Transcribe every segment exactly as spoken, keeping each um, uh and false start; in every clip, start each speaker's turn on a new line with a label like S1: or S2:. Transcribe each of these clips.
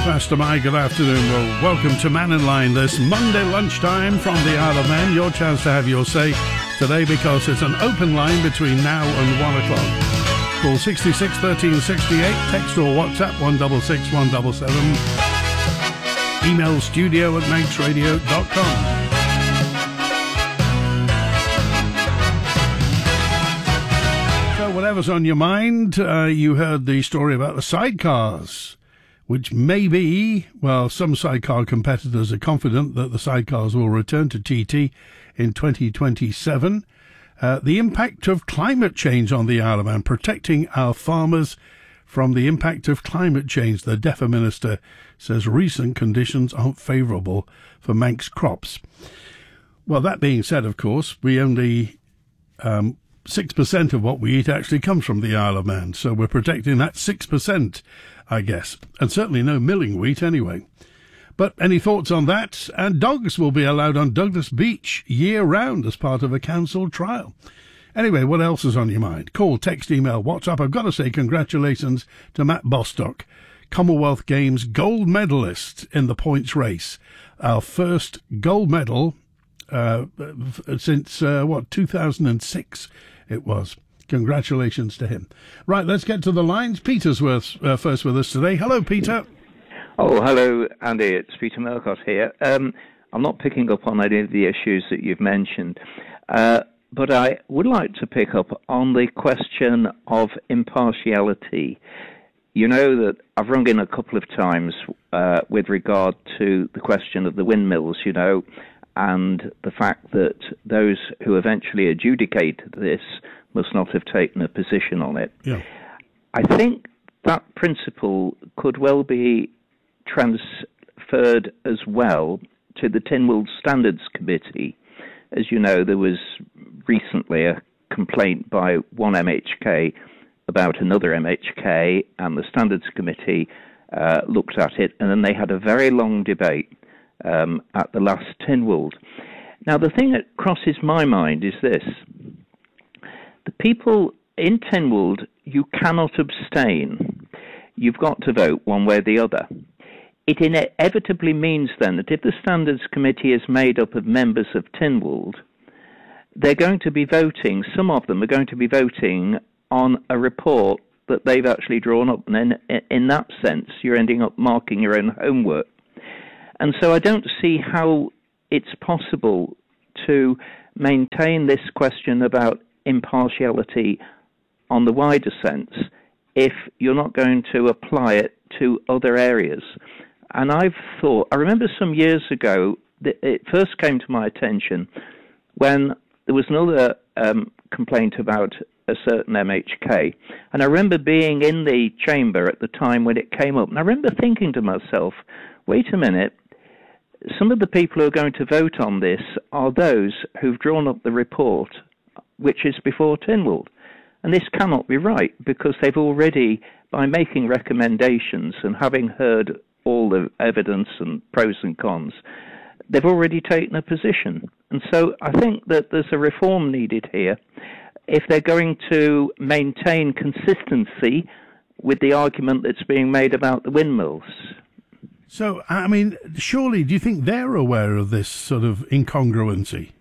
S1: Master Mike, good afternoon. Well, welcome to Man in Line this Monday lunchtime from the Isle of Man. Your chance to have your say today because it's an open line between now and one o'clock. Call sixty-six thirteen sixty-eight, text or WhatsApp one six six one seven seven. Email studio at manx radio dot com. Whatever's on your mind, uh, you heard the story about the sidecars, which may be, well, some sidecar competitors are confident that the sidecars will return to T T in twenty twenty-seven. Uh, the impact of climate change on the Isle of Man, protecting our farmers from the impact of climate change. The D E F A Minister says recent conditions aren't favourable for Manx crops. Well, that being said, of course, we only... Um, six percent of what we eat actually comes from the Isle of Man, so we're protecting that six percent, I guess. And certainly no milling wheat anyway. But any thoughts on that? And dogs will be allowed on Douglas Beach year-round as part of a cancelled trial. Anyway, what else is on your mind? Call, text, email, WhatsApp. I've got to say congratulations to Matt Bostock, Commonwealth Games gold medalist in the points race. Our first gold medal uh, since, uh, what, two thousand six it was. Congratulations to him. Right, let's get to the lines. Peter's with, uh, first with us today. Hello, Peter.
S2: Oh, hello, Andy. It's Peter Melcott here. Um, I'm not picking up on any of the issues that you've mentioned, uh, but I would like to pick up on the question of impartiality. You know that I've rung in a couple of times uh, with regard to the question of the windmills, you know, and the fact that those who eventually adjudicate this must not have taken a position on it.
S1: Yeah.
S2: I think that principle could well be transferred as well to the Tynwald Standards Committee. As you know, there was recently a complaint by one M H K about another M H K, and the Standards Committee uh, looked at it, and then they had a very long debate Um, at the last Tynwald. Now, the thing that crosses my mind is this. The people in Tynwald, you cannot abstain. You've got to vote one way or the other. It inevitably means then that if the Standards Committee is made up of members of Tynwald, they're going to be voting, some of them are going to be voting on a report that they've actually drawn up. And in, in that sense, you're ending up marking your own homework. And so I don't see how it's possible to maintain this question about impartiality on the wider sense if you're not going to apply it to other areas. And I've thought, I remember some years ago, that it first came to my attention when there was another um, complaint about a certain M H K. And I remember being in the chamber at the time when it came up. And I remember thinking to myself, wait a minute, some of the people who are going to vote on this are those who've drawn up the report, which is before Tynwald. And this cannot be right, because they've already, by making recommendations and having heard all the evidence and pros and cons, they've already taken a position. And so I think that there's a reform needed here. If they're going to maintain consistency with the argument that's being made about the windmills.
S1: So, I mean, surely, do you think they're aware of this sort of incongruency?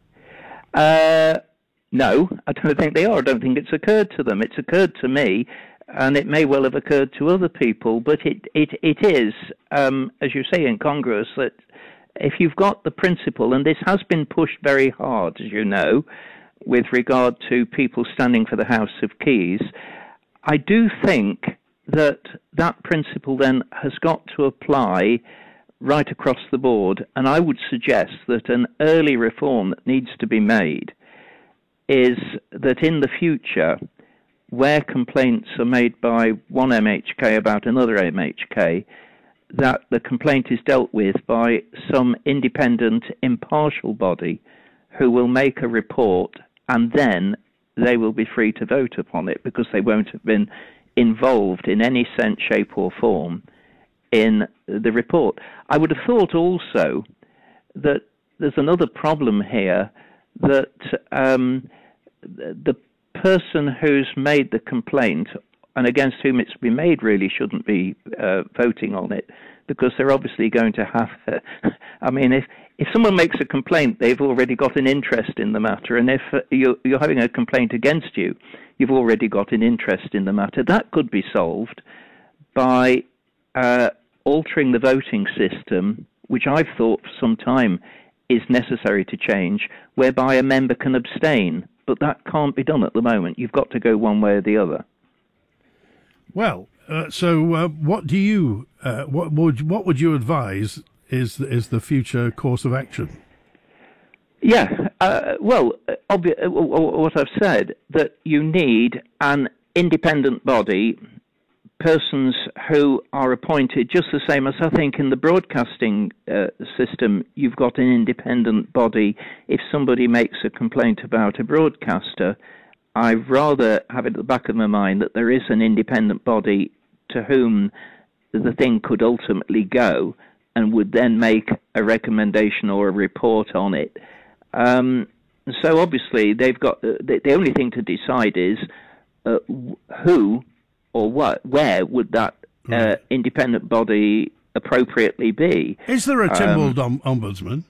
S2: Uh, no, I don't think they are. I don't think it's occurred to them. It's occurred to me, and it may well have occurred to other people, but it, it, it is, um, as you say, incongruous that if you've got the principle, and this has been pushed very hard, as you know, with regard to people standing for the House of Keys, I do think that that principle then has got to apply right across the board. And I would suggest that an early reform that needs to be made is that in the future, where complaints are made by one M H K about another M H K, that the complaint is dealt with by some independent, impartial body who will make a report, and then they will be free to vote upon it because they won't have been involved in any sense, shape or form in the report. I would have thought also that there's another problem here, that um, the person who's made the complaint and against whom it's been made really shouldn't be uh, voting on it. because they're obviously going to have. Uh, I mean, if if someone makes a complaint, they've already got an interest in the matter, and if uh, you're, you're having a complaint against you, you've already got an interest in the matter. That could be solved by uh, altering the voting system, which I've thought for some time is necessary to change, whereby a member can abstain. But that can't be done at the moment. You've got to go one way or the other.
S1: Well, uh, so uh, what do you, uh, what would what would you advise is is the future course of action?
S2: Yeah, uh, well, obvi- what I've said, that you need an independent body, persons who are appointed, just the same as I think in the broadcasting uh, system, you've got an independent body. If somebody makes a complaint about a broadcaster, I'd rather have it at the back of my mind that there is an independent body to whom the thing could ultimately go and would then make a recommendation or a report on it. Um, so obviously they've got uh, the, the only thing to decide is uh, who or what, where would that uh, right. independent body appropriately be?
S1: Is there a Tynwald um, ombudsman?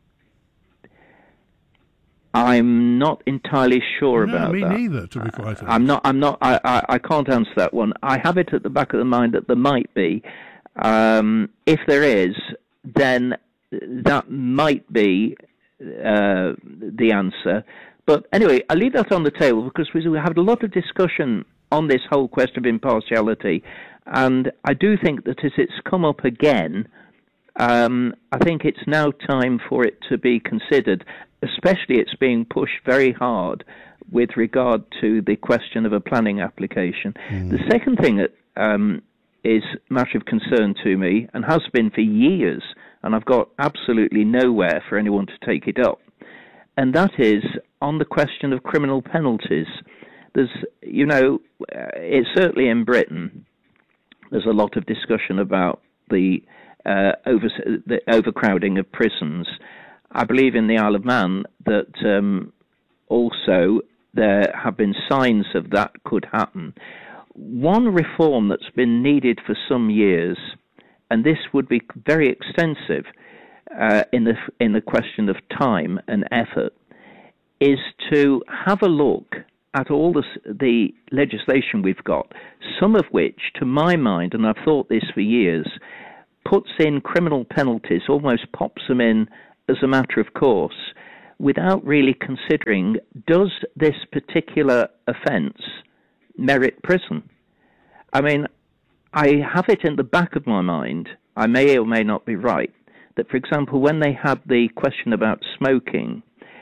S2: I'm not entirely sure
S1: no,
S2: about
S1: me
S2: that.
S1: Me neither, to be quite honest.
S2: I'm not. I'm not. I, I, I can't answer that one. I have it at the back of the mind that there might be. Um, if there is, then that might be uh, the answer. But anyway, I leave that on the table because we had a lot of discussion on this whole question of impartiality, and I do think that as it's come up again, um, I think it's now time for it to be considered, especially it's being pushed very hard with regard to the question of a planning application. Mm. The second thing that um, is a matter of concern to me, and has been for years, and I've got absolutely nowhere for anyone to take it up, and that is on the question of criminal penalties. There's, you know, it's certainly in Britain, there's a lot of discussion about the, uh, over, the overcrowding of prisons. I believe in the Isle of Man that um, also there have been signs of that could happen. One reform that's been needed for some years, and this would be very extensive uh, in the in the question of time and effort, is to have a look at all the, the legislation we've got, some of which, to my mind, and I've thought this for years, puts in criminal penalties, almost pops them in as a matter of course, without really considering, does this particular offence merit prison? I mean, I have it in the back of my mind, I may or may not be right, that, for example, when they had the question about smoking,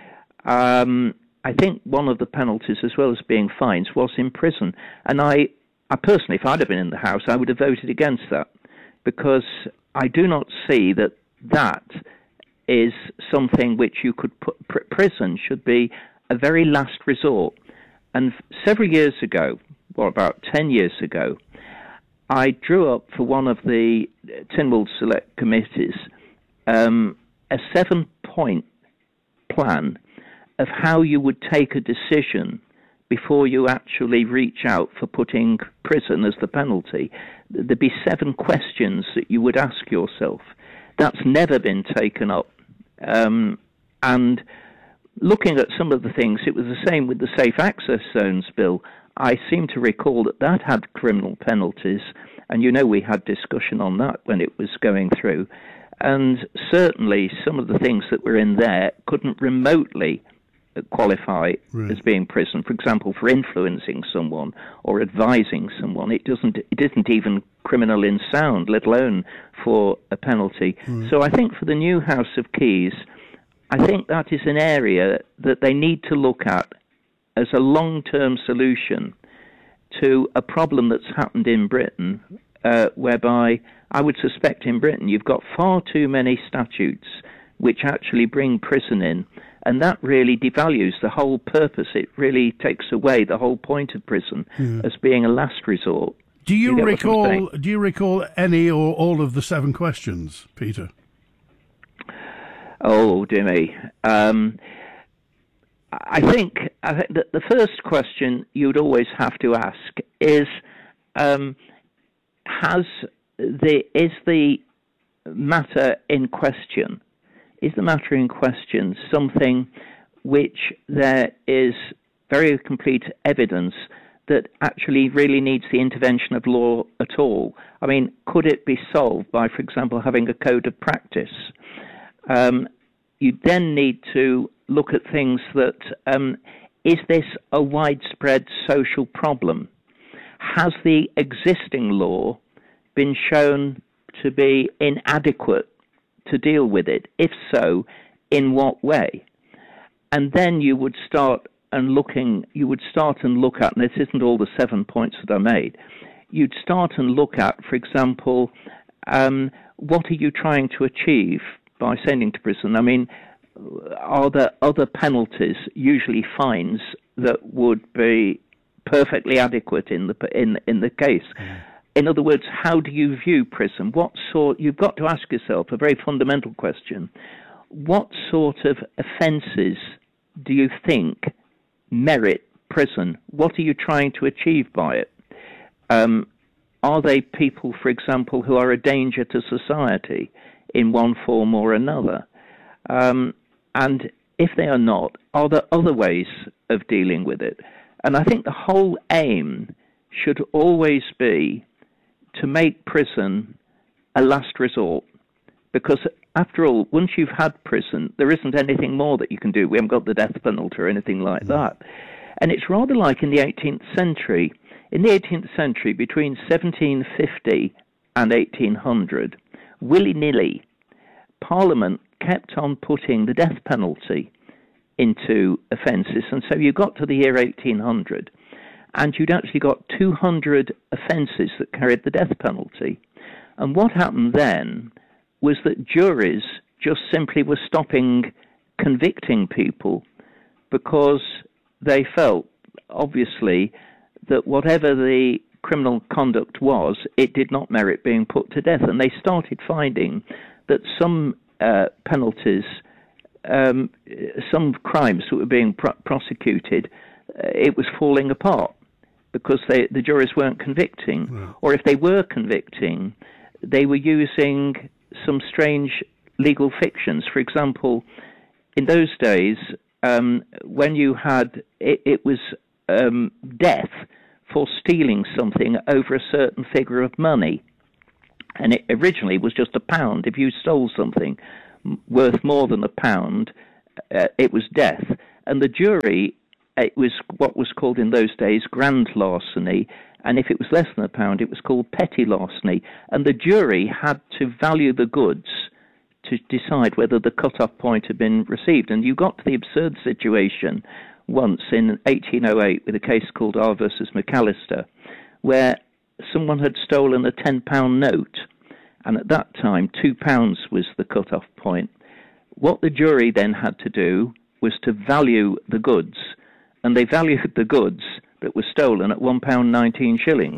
S2: um, I think one of the penalties, as well as being fines, was in prison. And I, I personally, if I'd have been in the House, I would have voted against that, because I do not see that that is something which you could put, pr- prison should be a very last resort. And several years ago, or about ten years ago, I drew up for one of the Tynwald Select Committees um, a seven-point plan of how you would take a decision before you actually reach out for putting prison as the penalty. There'd be seven questions that you would ask yourself. That's never been taken up. Um, and looking at some of the things, it was the same with the Safe Access Zones Bill. I seem to recall that that had criminal penalties, and you know we had discussion on that when it was going through. And certainly some of the things that were in there couldn't remotely qualify right. as being prison. For example, for influencing someone or advising someone, it doesn't. It isn't even criminal in sound, let alone for a penalty. Right. So I think for the new House of Keys, I think that is an area that they need to look at as a long-term solution to a problem that's happened in Britain, uh, whereby I would suspect in Britain you've got far too many statutes which actually bring prison in, and that really devalues the whole purpose. It really takes away the whole point of prison yeah. as being a last resort.
S1: Do you, you recall? Do you recall any or all of the seven questions, Peter?
S2: Oh, dear me. Um, I think, I think that the first question you'd always have to ask is: um, Has the is the matter in question, is the matter in question something which there is very complete evidence that actually really needs the intervention of law at all? I mean, could it be solved by, for example, having a code of practice? Um, you then need to look at things that, um, is this a widespread social problem? Has the existing law been shown to be inadequate to deal with it? If so, in what way? And then you would start and looking, you would start and look at, and this isn't all the seven points that I made, you'd start and look at, for example, um, what are you trying to achieve by sending to prison? I mean, are there other penalties, usually fines, that would be perfectly adequate in the in in the case? Mm. In other words, how do you view prison? What sort? You've got to ask yourself a very fundamental question: what sort of offences do you think merit prison? What are you trying to achieve by it? Um, are they people, for example, who are a danger to society in one form or another? Um, and if they are not, are there other ways of dealing with it? And I think the whole aim should always be to make prison a last resort. Because after all, once you've had prison, there isn't anything more that you can do. We haven't got the death penalty or anything like that. And it's rather like in the eighteenth century. In the eighteenth century, between seventeen fifty and eighteen hundred, willy-nilly, Parliament kept on putting the death penalty into offences. And so you got to the year eighteen hundred, and you'd actually got two hundred offences that carried the death penalty. And what happened then was that juries just simply were stopping convicting people because they felt, obviously, that whatever the criminal conduct was, it did not merit being put to death. And they started finding that some uh, penalties, um, some crimes that were being pro- prosecuted, uh, it was falling apart because they, the juries weren't convicting. Wow. Or if they were convicting, they were using some strange legal fictions. For example, in those days, um, when you had, it, it was um, death for stealing something over a certain figure of money. And it originally was just a pound. If you stole something worth more than a pound, uh, it was death. And the jury, it was what was called in those days grand larceny, and if it was less than a pound, it was called petty larceny. And the jury had to value the goods to decide whether the cut-off point had been received. And you got to the absurd situation once in eighteen oh eight with a case called R versus McAllister, where someone had stolen a ten pound note, and at that time, two pounds was the cut-off point. What the jury then had to do was to value the goods, and they valued the goods that was stolen at one pound nineteen shillings.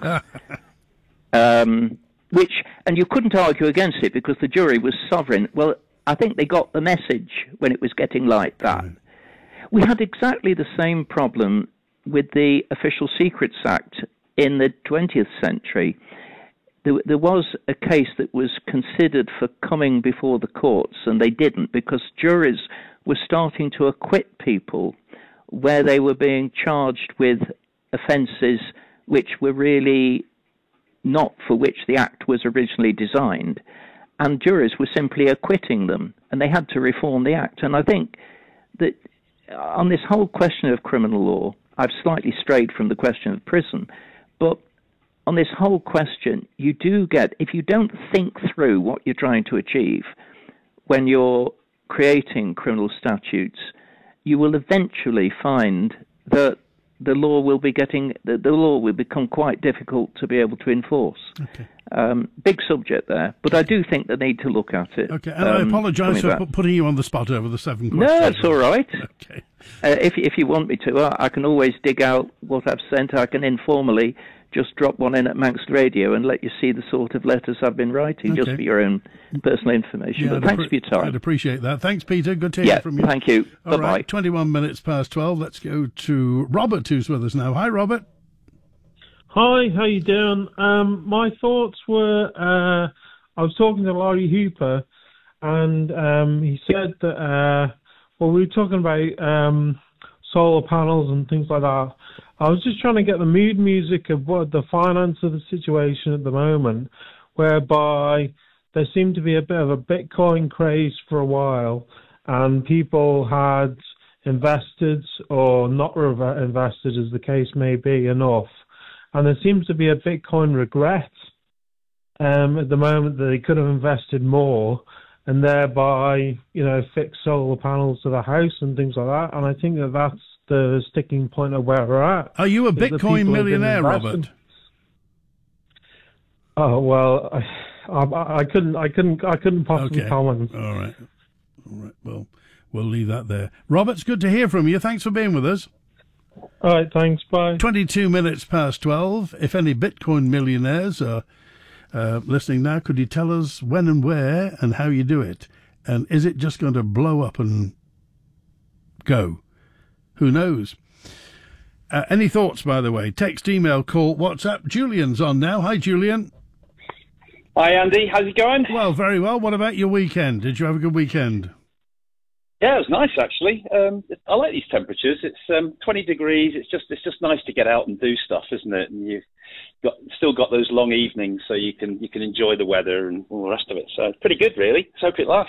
S2: um, which, and you couldn't argue against it because the jury was sovereign. Well, I think they got the message when it was getting like that. Right. We had exactly the same problem with the Official Secrets Act in the twentieth century. There, there was a case that was considered for coming before the courts, and they didn't because juries were starting to acquit people where they were being charged with offences which were really not for which the act was originally designed, and juries were simply acquitting them, and they had to reform the act. And I think that on this whole question of criminal law, I've slightly strayed from the question of prison, but on this whole question, you do get, if you don't think through what you're trying to achieve when you're creating criminal statutes, you will eventually find that the law will be getting the, the law will become quite difficult to be able to enforce. Okay. Um, big subject there, but I do think they need to look at it.
S1: Okay, and um, I apologise for back. putting you on the spot over the seven questions.
S2: No, that's all right. Okay. Uh, if if you want me to, I, I can always dig out what I've sent. I can informally just drop one in at Manx Radio and let you see the sort of letters I've been writing, okay, just for your own personal information. Yeah, but I'd thanks appre- for your time.
S1: I'd appreciate that. Thanks, Peter. Good to
S2: hear
S1: yeah, from you.
S2: Thank you.
S1: All
S2: Bye-bye.
S1: Right, twenty-one minutes past twelve. Let's go to Robert, who's with us now. Hi, Robert.
S3: Hi, how you doing? Um, my thoughts were, uh, I was talking to Larry Hooper, and um, he said that, uh, well, we were talking about um, solar panels and things like that. I was just trying to get the mood music of what the finance of the situation at the moment, whereby there seemed to be a bit of a Bitcoin craze for a while, and people had invested or not invested, as the case may be, enough. And there seems to be a Bitcoin regret um, at the moment that they could have invested more and thereby, you know, fix solar panels to the house and things like that. And I think that that's the sticking point of where we're at.
S1: Are you a Bitcoin millionaire, Robert?
S3: Oh well, I, I, I couldn't, I couldn't, I couldn't possibly
S1: okay.
S3: comment.
S1: All right, all right. Well, we'll leave that there. Robert, it's good to hear from you. Thanks for being with us.
S3: All right, thanks. Bye.
S1: Twenty-two minutes past twelve. If any Bitcoin millionaires are uh, listening now, could you tell us when and where and how you do it? And is it just going to blow up and go? Who knows? Uh, any thoughts, by the way? Text, email, call, WhatsApp. Julian's on now. Hi, Julian.
S4: Hi, Andy. How's it going?
S1: Well, very well. What about your weekend? Did you have a good weekend?
S4: Yeah, it was nice actually. Um, I like these temperatures. It's um, twenty degrees. It's just it's just nice to get out and do stuff, isn't it? And you've got still got those long evenings, so you can you can enjoy the weather and all the rest of it. So it's pretty good, really. Let's hope it lasts.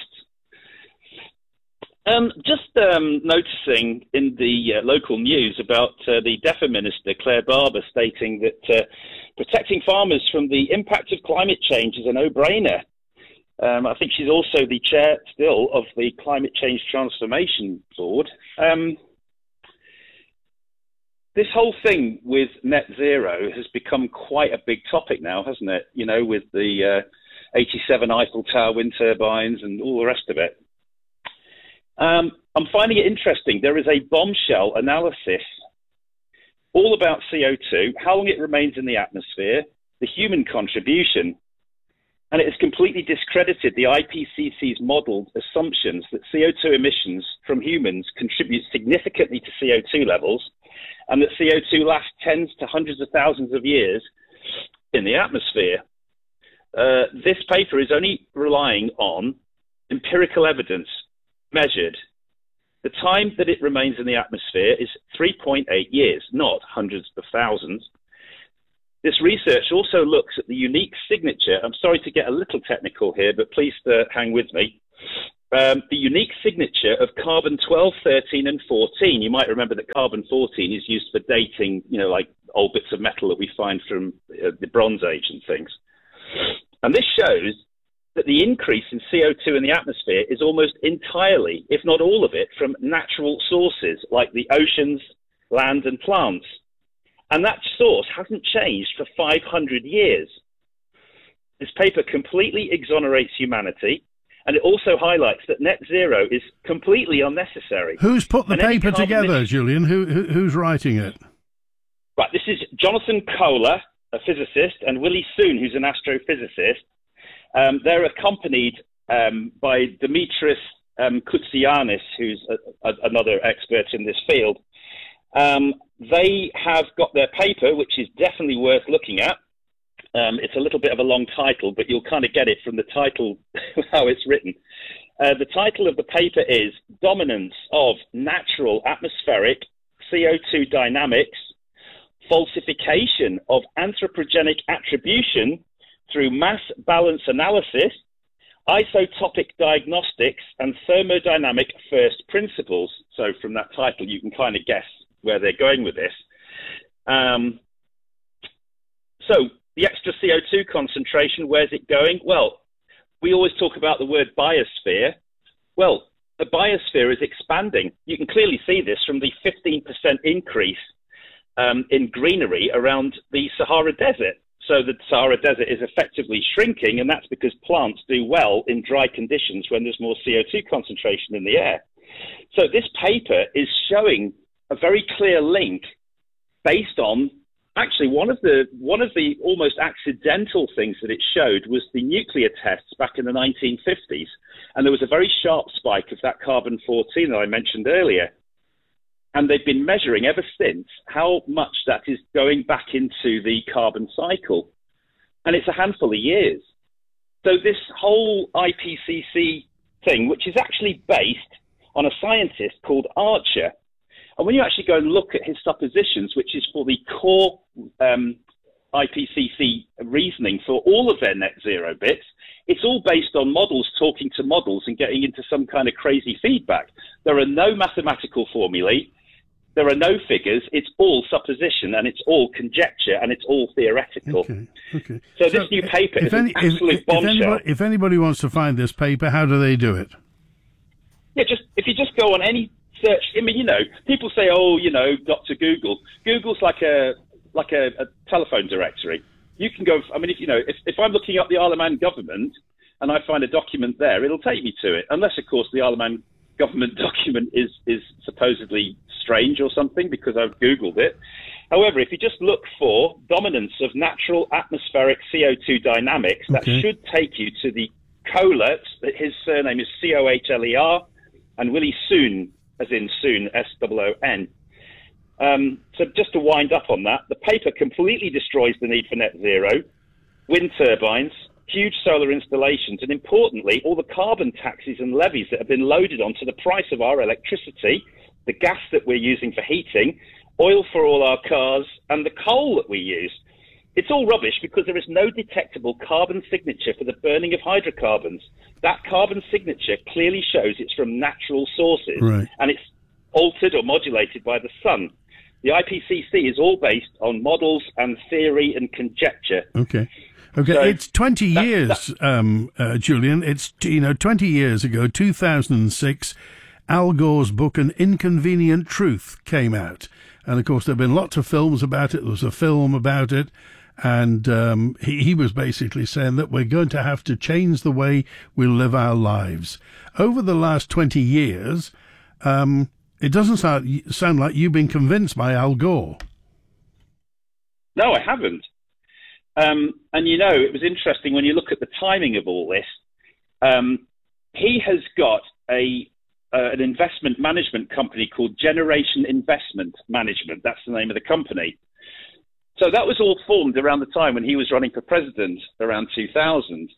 S4: Um, just um, noticing in the uh, local news about uh, the DEFRA Minister, Claire Barber, stating that uh, protecting farmers from the impact of climate change is a no-brainer. Um, I think she's also the chair still of the Climate Change Transformation Board. Um, this whole thing with net zero has become quite a big topic now, hasn't it? You know, with the uh, eighty-seven Eiffel Tower wind turbines and all the rest of it. Um, I'm finding it interesting. There is a bombshell analysis all about C O two, how long it remains in the atmosphere, the human contribution, and it has completely discredited the I P C C's modelled assumptions that C O two emissions from humans contribute significantly to C O two levels, and that C O two lasts tens to hundreds of thousands of years in the atmosphere. Uh, this paper is only relying on empirical evidence measured. The time that it remains in the atmosphere is three point eight years, not hundreds of thousands. This research also looks at the unique signature. I'm sorry to get a little technical here, but please uh, hang with me. Um, the unique signature of carbon twelve, thirteen, and fourteen. You might remember that carbon fourteen is used for dating, you know, like old bits of metal that we find from uh, the Bronze Age and things. And this shows that the increase in C O two in the atmosphere is almost entirely, if not all of it, from natural sources like the oceans, land, and plants. And that source hasn't changed for five hundred years. This paper completely exonerates humanity, and it also highlights that net zero is completely unnecessary.
S1: Who's put the
S4: and
S1: paper together, emission- Julian? Who, who Who's writing it?
S4: Right, this is Jonathan Kohler, a physicist, and Willie Soon, who's an astrophysicist. Um, they're accompanied um, by Dimitris um, Koutsianis, who's a, a, another expert in this field. Um, they have got their paper, which is definitely worth looking at. Um, it's a little bit of a long title, but you'll kind of get it from the title, how it's written. Uh, the title of the paper is Dominance of Natural Atmospheric C O two Dynamics, Falsification of Anthropogenic Attribution through Mass Balance Analysis, Isotopic Diagnostics, and Thermodynamic First Principles. So from that title, you can kind of guess where they're going with this. Um, so the extra C O two concentration, where's it going? Well, we always talk about the word biosphere. Well, the biosphere is expanding. You can clearly see this from the fifteen percent increase um, in greenery around the Sahara Desert. So the Sahara Desert is effectively shrinking, and that's because plants do well in dry conditions when there's more C O two concentration in the air. So this paper is showing a very clear link based on, actually one of the one of the almost accidental things that it showed was the nuclear tests back in the nineteen fifties. And there was a very sharp spike of that carbon fourteen that I mentioned earlier. And they've been measuring ever since how much that is going back into the carbon cycle. And it's a handful of years. So this whole I P C C thing, which is actually based on a scientist called Archer, and when you actually go and look at his suppositions, which is for the core um, I P C C reasoning for all of their net zero bits, it's all based on models talking to models and getting into some kind of crazy feedback. There are no mathematical formulae. There are no figures. It's all supposition, and it's all conjecture, and it's all theoretical.
S1: Okay, okay.
S4: So,
S1: So
S4: this new
S1: if-
S4: paper
S1: if
S4: is
S1: any-
S4: an absolute
S1: if, if,
S4: bombshell.
S1: anybody, if anybody wants to find this paper, how do they do it?
S4: Yeah, just if you just go on any search, I mean, you know, people say, oh, you know, Doctor Google. Google's like a like a, a telephone directory. You can go. I mean, if you know, if, if I'm looking up the Isle of Man government and I find a document there, it'll take me to it, unless, of course, the Isle of Man government document is is supposedly strange or something because I've Googled it. However, if you just look for dominance of natural atmospheric C O two dynamics, that
S1: Okay.
S4: should take you to the Kohler. His surname is C O H L E R, and Willie Soon, as in Soon, S O O N. Um, so just to wind up on that, the paper completely destroys the need for net zero, wind turbines, huge solar installations, and importantly, all the carbon taxes and levies that have been loaded onto the price of our electricity, the gas that we're using for heating, oil for all our cars, and the coal that we use. It's all rubbish because there is no detectable carbon signature for the burning of hydrocarbons. That carbon signature clearly shows it's from natural sources,
S1: Right.
S4: and it's altered or modulated by the sun. The I P C C is all based on models and theory and conjecture.
S1: Okay. Okay,
S4: So
S1: it's twenty
S4: that-
S1: years, um, uh, Julian. It's, you know, twenty years ago, two thousand six, Al Gore's book, An Inconvenient Truth, came out. And, of course, there have been lots of films about it. There was a film about it. And um, he, he was basically saying that we're going to have to change the way we live our lives. Over the last twenty years, um, it doesn't sound, sound like you've been convinced by Al Gore.
S4: No, I haven't. Um, and, you know, it was interesting when you look at the timing of all this. Um, he has got a uh, an investment management company called Generation Investment Management. That's the name of the company. So that was all formed around the time when he was running for president, around two thousand.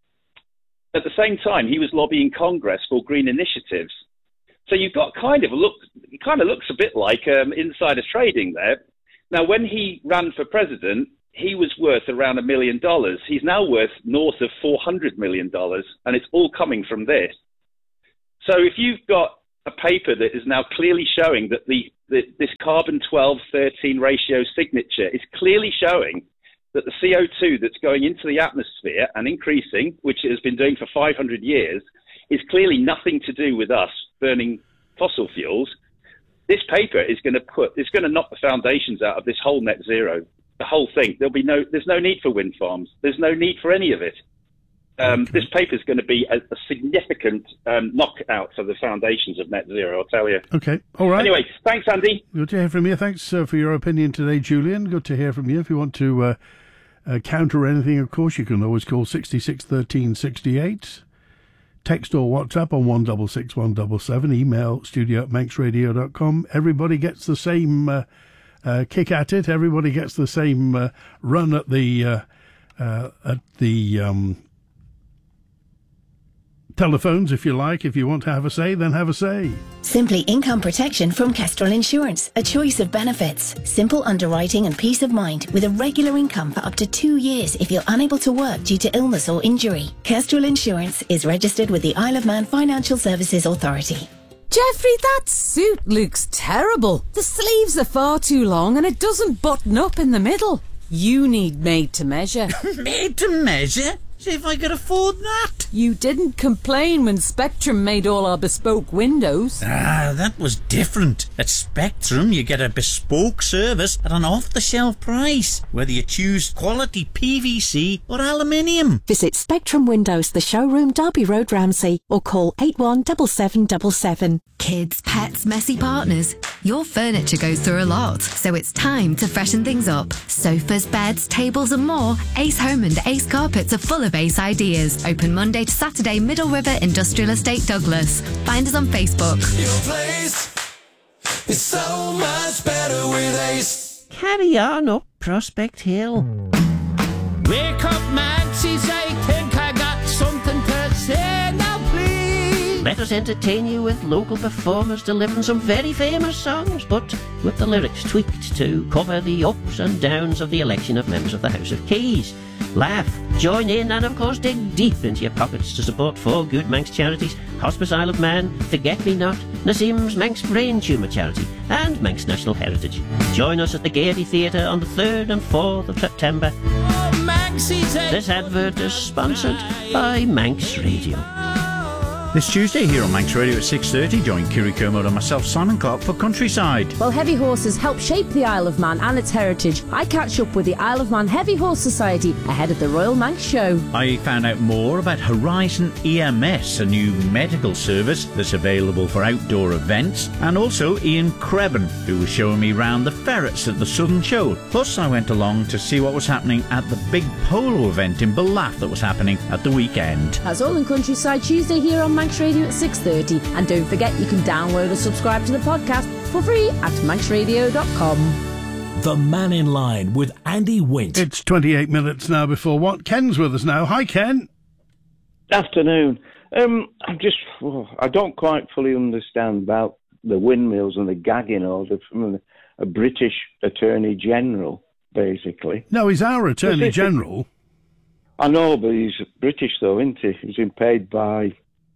S4: At the same time, he was lobbying Congress for green initiatives. So you've got kind of a look, it kind of looks a bit like um, insider trading there. Now, when he ran for president, he was worth around a million dollars. He's now worth north of four hundred million dollars, and it's all coming from this. So if you've got a paper that is now clearly showing that the, the this carbon twelve thirteen ratio signature is clearly showing that the C O two that's going into the atmosphere and increasing, which it has been doing for five hundred years, is clearly nothing to do with us burning fossil fuels. This paper is going to put, it's going to knock the foundations out of this whole net zero, the whole thing. There'll be no, there's no need for wind farms. There's no need for any of it. Um,
S1: Okay.
S4: This paper is going to be a, a significant um, knockout for the foundations of net zero, I'll tell you.
S1: Okay, all right.
S4: Anyway, thanks, Andy.
S1: Good to hear from you. Thanks uh, for your opinion today, Julian. Good to hear from you. If you want to uh, uh, counter anything, of course, you can always call sixty-six thirteen sixty-eight. Text or WhatsApp on one six six one seven seven. Email studio at manx radio dot com. Everybody gets the same uh, uh, kick at it. Everybody gets the same uh, run at the uh, uh, at the um, telephones, if you like. If you want to have a say, then have a say.
S5: Simply income protection from Kestrel Insurance. A choice of benefits. Simple underwriting and peace of mind with a regular income for up to two years if you're unable to work due to illness or injury. Kestrel Insurance is registered with the Isle of Man Financial Services Authority.
S6: Jeffrey, that suit looks terrible. The sleeves are far too long and it doesn't button up in the middle. You need made to measure.
S7: Made to measure? See if I could afford that.
S6: You didn't complain when Spectrum made all our bespoke windows.
S7: Ah, that was different. At Spectrum, you get a bespoke service at an off-the-shelf price, whether you choose quality P V C or aluminium.
S8: Visit Spectrum Windows, the showroom, Derby Road, Ramsey, or call eight one seven seven seven seven.
S9: Kids, pets, messy partners. Your furniture goes through a lot, so it's time to freshen things up. Sofas, beds, tables and more. Ace Home and Ace Carpets are full of Ace ideas. Open Monday to Saturday, Middle River Industrial Estate, Douglas. Find us on Facebook.
S10: Your place is so much better with Ace.
S11: Carry on up Prospect Hill.
S12: Wake up, man, she's I think I got
S11: us entertain you with local performers delivering some very famous songs, but with the lyrics tweaked to cover the ups and downs of the election of members of the House of Keys. Laugh, join in, and of course dig deep into your pockets to support four good Manx charities: Hospice Isle of Man, Forget Me Not, Nassim's Manx Brain Tumour Charity, and Manx National Heritage. Join us at the Gaiety Theatre on the third and fourth of September. This advert is sponsored by Manx Radio.
S7: This Tuesday here on Manx Radio at six thirty, join Kiri Kermode and myself, Simon Clark, for Countryside.
S12: While heavy horses help shape the Isle of Man and its heritage, I catch up with the Isle of Man Heavy Horse Society ahead of the Royal Manx Show.
S7: I found out more about Horizon E M S, a new medical service that's available for outdoor events, and also Ian Crebban, who was showing me round the ferrets at the Southern Show. Plus, I went along to see what was happening at the big polo event in Ballaugh that was happening at the weekend.
S12: That's all in Countryside Tuesday here on Manx Radio at six thirty, and don't forget you can download and subscribe to the podcast for free at manx radio dot com.
S13: The Man in Line with Andy Wint.
S1: It's twenty-eight minutes now before what? Ken's with us now. Hi, Ken.
S14: Afternoon. Um, I'm just, oh, I don't quite fully understand about the windmills and the gagging order from a British Attorney General, basically.
S1: No, he's our Attorney General.
S14: I know, but he's British though, isn't he? He's been paid by...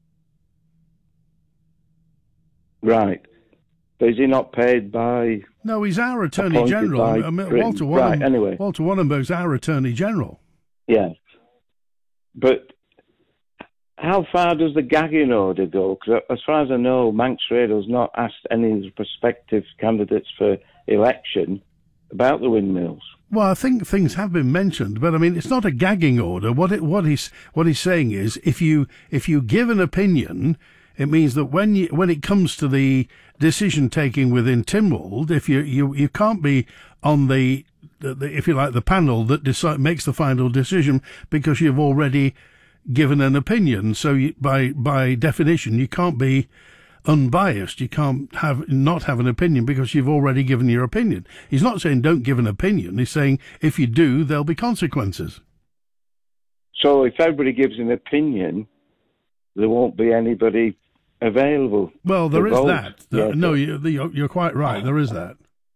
S14: Right. But is he not paid by...
S1: No, he's our Attorney General. I mean, Walter, Wannenberg,
S14: right, anyway.
S1: Walter Wannenberg's our Attorney General.
S14: Yeah. But how far does the gagging order go? Because as far as I know, Manx Radio's not asked any of the prospective candidates for election about the windmills.
S1: Well, I think things have been mentioned, but I mean, it's not a gagging order. What it, what he's, what he's saying is, if you, if you give an opinion, it means that when you, when it comes to the decision taking within Tynwald, if you, you, you can't be on the, the, the if you like, the panel that decide, makes the final decision because you've already given an opinion. So you, by, by definition, you can't be unbiased. You can't have not have an opinion because you've already given your opinion. He's not saying don't give an opinion. He's saying if you do, there'll be consequences.
S14: So if everybody gives an opinion, there won't be anybody available.
S1: Well, there is
S14: vote.
S1: that.
S14: Yeah.
S1: No, you're, you're quite right. There is that.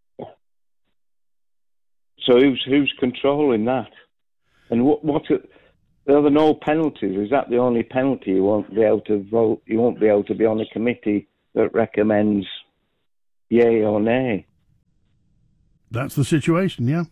S14: So who's who's controlling that? And what what? Are there no penalties? Is that the only penalty? You won't be able to vote. You won't be able to be on a committee that recommends yay or nay.
S1: That's the situation, yeah.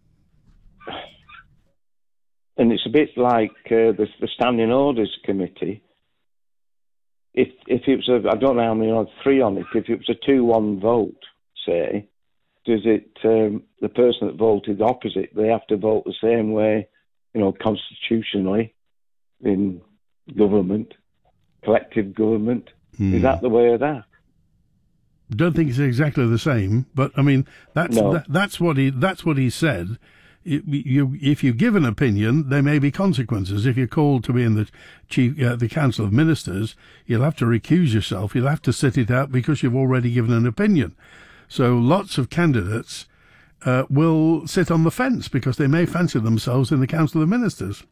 S14: And it's a bit like uh, the, the Standing Orders Committee. If if it was a, I don't know how many, three on it. If it was a two-one vote, say, does it um, the person that voted opposite? They have to vote the same way. You know, constitutionally, in government, collective government.
S1: Hmm.
S14: Is that the way of that?
S1: Don't think it's exactly the same, but I mean that's
S14: No.
S1: that, that's what he that's what he said. You, you, if you give an opinion, there may be consequences. If you're called to be in the chief, uh, the Council of Ministers, you'll have to recuse yourself. You'll have to sit it out because you've already given an opinion. So lots of candidates Uh, will sit on the fence because they may fancy themselves in the Council of Ministers.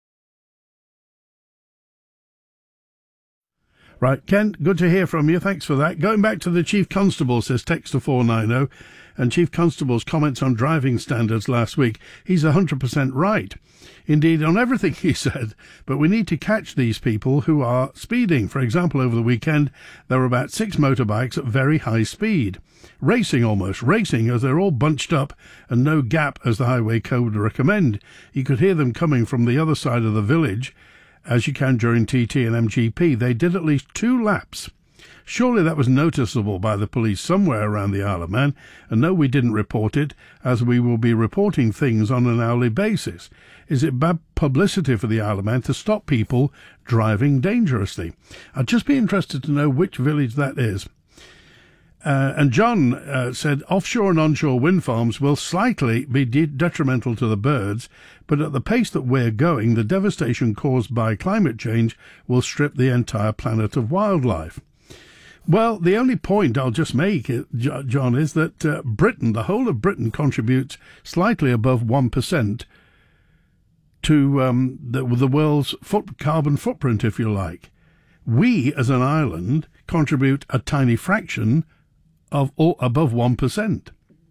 S1: Right, Ken, good to hear from you. Thanks for that. Going back to the Chief Constable, says text to four nine zero, and Chief Constable's comments on driving standards last week. He's one hundred percent right. Indeed, on everything he said, but we need to catch these people who are speeding. For example, over the weekend, there were about six motorbikes at very high speed. Racing almost, racing as they're all bunched up and no gap as the highway code would recommend. You could hear them coming from the other side of the village, as you can during T T and M G P. They did at least two laps. Surely that was noticeable by the police somewhere around the Isle of Man, and no, we didn't report it, as we will be reporting things on an hourly basis. Is it bad publicity for the Isle of Man to stop people driving dangerously? I'd just be interested to know which village that is. Uh, and John uh, said, offshore and onshore wind farms will slightly be de- detrimental to the birds, but at the pace that we're going, the devastation caused by climate change will strip the entire planet of wildlife. Well, the only point I'll just make, John, is that uh, Britain, the whole of Britain, contributes slightly above one percent to um, the, the world's foot, carbon footprint, if you like. We, as an island, contribute a tiny fraction of all above one percent.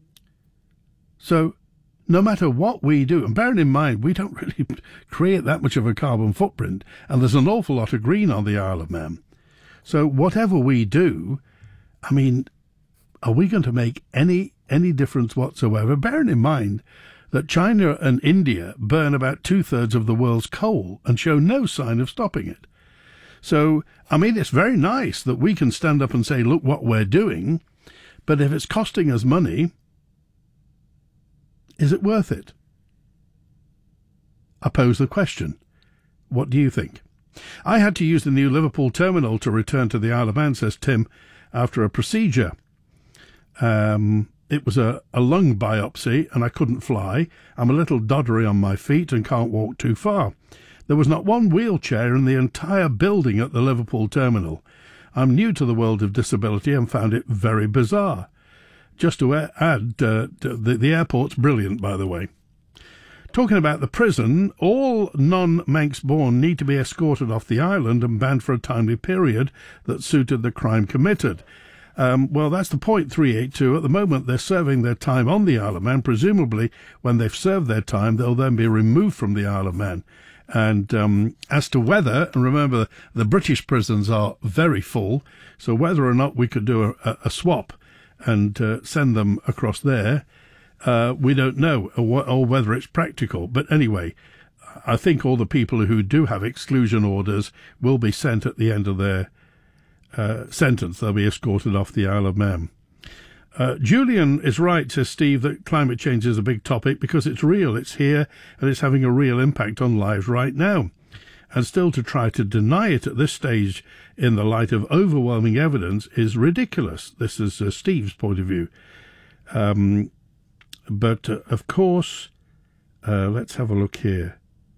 S1: So no matter what we do, and bearing in mind, we don't really create that much of a carbon footprint, and there's an awful lot of green on the Isle of Man. So whatever we do, I mean, are we going to make any any difference whatsoever? Bearing in mind that China and India burn about two-thirds of the world's coal and show no sign of stopping it. So, I mean, it's very nice that we can stand up and say, look what we're doing, but if it's costing us money, is it worth it? I pose the question. What do you think? I had to use the new Liverpool terminal to return to the Isle of Man, says Tim, after a procedure. Um, it was a, a lung biopsy and I couldn't fly. I'm a little doddery on my feet and can't walk too far. There was not one wheelchair in the entire building at the Liverpool terminal. I'm new to the world of disability and found it very bizarre. Just to add, uh, the, the airport's brilliant, by the way. Talking about the prison, all non-Manx-born need to be escorted off the island and banned for a timely period that suited the crime committed. Um, well, that's the point three eighty-two. At the moment, they're serving their time on the Isle of Man. Presumably, when they've served their time, they'll then be removed from the Isle of Man. And um, as to whether, and remember, the British prisons are very full, so whether or not we could do a, a swap and uh, send them across there, uh, we don't know, or, or whether it's practical. But anyway, I think all the people who do have exclusion orders will be sent at the end of their uh, sentence. They'll be escorted off the Isle of Man. Uh, Julian is right, says Steve, that climate change is a big topic because it's real, it's here, and it's having a real impact on lives right now. And still to try to deny it at this stage in the light of overwhelming evidence is ridiculous. This is uh, Steve's point of view. Um, but, uh, of course, uh, let's have a look here.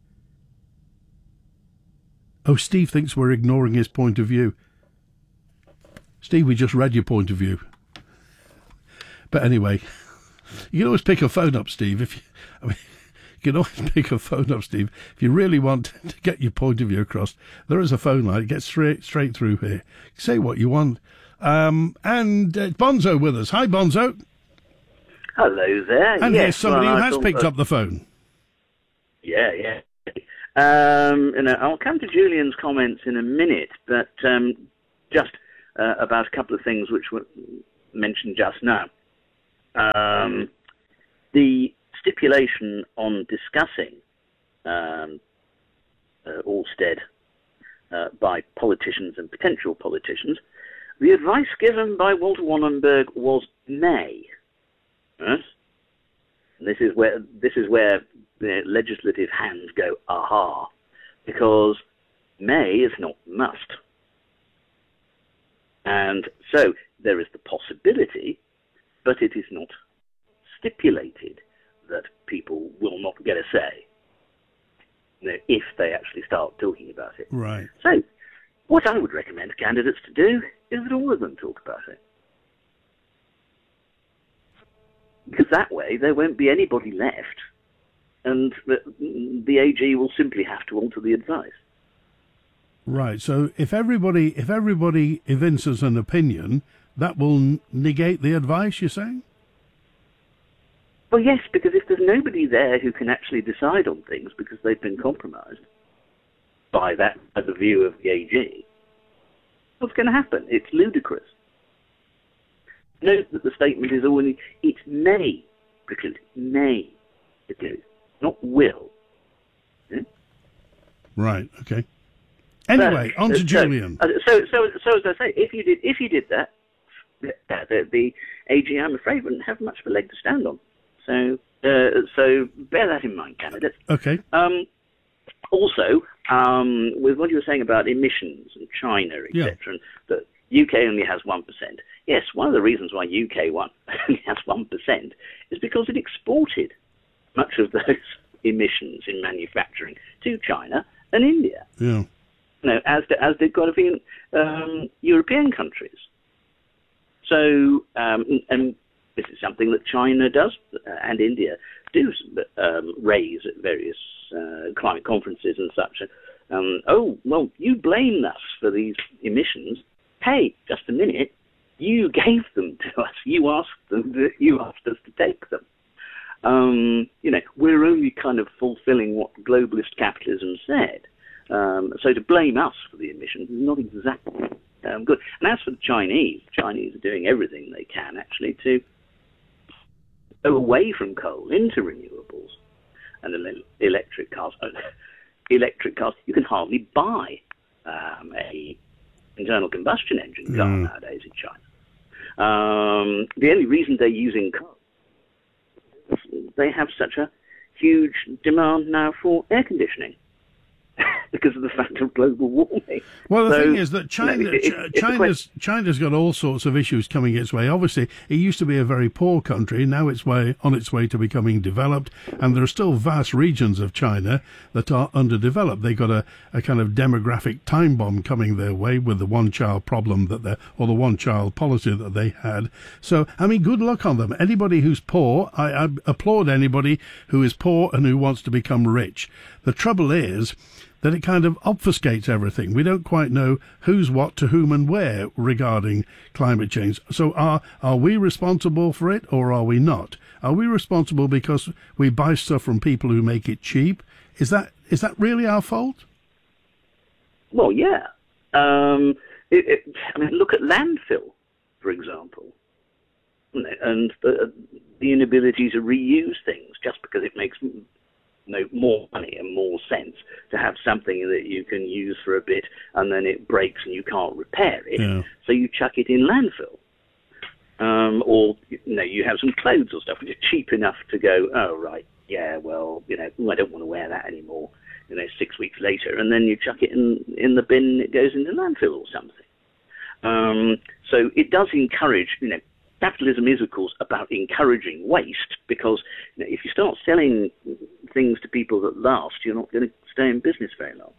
S1: Oh, Steve thinks we're ignoring his point of view. Steve, we just read your point of view. But anyway, you can always pick a phone up, Steve. If you, I mean, you can always pick a phone up, Steve. If you really want to get your point of view across, there is a phone line. It gets straight straight through here. Say what you want. Um, and uh, Bonzo with us. Hi, Bonzo.
S15: Hello there.
S1: And
S15: yes,
S1: here's somebody
S15: well,
S1: who has picked
S15: uh,
S1: up the phone.
S15: Yeah, yeah. Um, you know, I'll come to Julian's comments in a minute, but um, just uh, about a couple of things which were mentioned just now. Um, the stipulation on discussing um, uh, Orsted uh, by politicians and potential politicians, the advice given by Walter Wannenberg was may. Yes? This is where this is where the legislative hands go aha, because may is not must, and so there is the possibility, but it is not stipulated that people will not get a say, you know, if they actually start talking about it.
S1: Right.
S15: So, what I would recommend candidates to do is that all of them talk about it. Because that way there won't be anybody left, and the, the A G will simply have to alter the advice.
S1: Right. So if everybody if everybody evinces an opinion, that will n- negate the advice, you're saying?
S15: Well, yes, because if there's nobody there who can actually decide on things because they've been compromised by that, by the view of the A G, what's going to happen? It's ludicrous. Note that the statement is only, it may preclude, may preclude, not will. Yeah?
S1: Right, okay. Anyway,
S15: so,
S1: on to
S15: so,
S1: Julian.
S15: So, so, so, so as I say, if you did, if you did that, the, the, the A G, I'm afraid, wouldn't have much of a leg to stand on. So, uh, so bear that in mind, candidates.
S1: Okay.
S15: Um, also, um, with what you were saying about emissions and China, et cetera, yeah. and the U K only has one percent. Yes, one of the reasons why U K one only has one percent is because it exported much of those emissions in manufacturing to China and India.
S1: Yeah.
S15: You know, as, to, as did quite a few um, European countries. So, um, and this is something that China does uh, and India do um, raise at various uh, climate conferences and such. Um, oh, well, you blame us for these emissions, hey, just a minute, you gave them to us. You asked them. To, you asked us to take them. Um, you know, we're only kind of fulfilling what globalist capitalism said. Um, so to blame us for the emissions is not exactly um, good. And as for the Chinese, the Chinese are doing everything they can actually to go away from coal into renewables and ele- electric cars. Electric cars, you can hardly buy um, a internal combustion engine car mm. nowadays in China. Um, the only reason they're using coal, they have such a huge demand now for air conditioning because of the fact of global warming.
S1: Well, the
S15: so,
S1: thing is that China,
S15: you know, it, it,
S1: China's, China's got all sorts of issues coming its way. Obviously, it used to be a very poor country. Now it's way on its way to becoming developed, and there are still vast regions of China that are underdeveloped. They've got a, a kind of demographic time bomb coming their way with the one-child problem that they or the one-child policy that they had. So, I mean, good luck on them. Anybody who's poor, I, I applaud anybody who is poor and who wants to become rich. The trouble is that it kind of obfuscates everything. We don't quite know who's what to whom and where regarding climate change. So are are we responsible for it or are we not? Are we responsible because we buy stuff from people who make it cheap? Is that is that really our fault?
S15: Well, yeah. Um, it, it, I mean, look at landfill, for example, and the, the inability to reuse things just because it makes no more money and more sense to have something that you can use for a bit and then it breaks and you can't repair it,
S1: yeah.
S15: so you chuck it in landfill. Um, or, you know, you have some clothes or stuff which are cheap enough to go, oh, right, yeah, well, you know, I don't want to wear that anymore, you know, six weeks later, and then you chuck it in, in the bin and it goes into landfill or something. Um, so it does encourage, you know, capitalism is, of course, about encouraging waste because, you know, if you start selling things to people that last, you're not going to stay in business very long.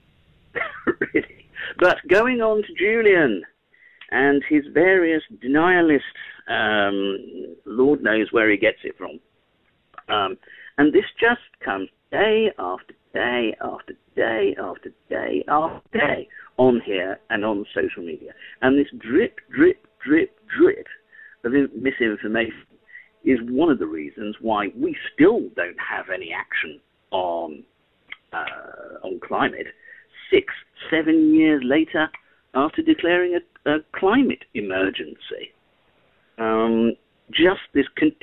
S15: Really. But going on to Julian and his various denialist, um, Lord knows where he gets it from. Um, and this just comes day after day after day after day after day on here and on social media. And this drip, drip, drip, drip of misinformation is one of the reasons why we still don't have any action on uh, on climate six, seven years later after declaring a, a climate emergency. Um, just this continued